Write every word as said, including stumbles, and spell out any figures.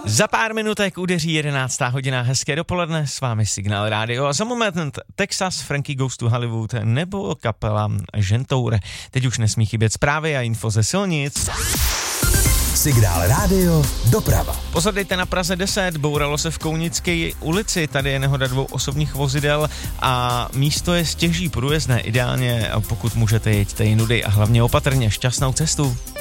Za pár minutek udeří jedenáctá hodina, hezké dopoledne, s vámi Signál Radio a za moment Texas, Frankie Goes to Hollywood nebo kapela Žentour. Teď už nesmí chybět zprávy a info ze silnic. Signál Radio doprava. Pozorujte na Praze deset, bouralo se v Kounické ulici, tady je nehoda dvou osobních vozidel a místo je stěží průjezdné, ideálně pokud můžete jeďte jinudy a hlavně opatrně, šťastnou cestu.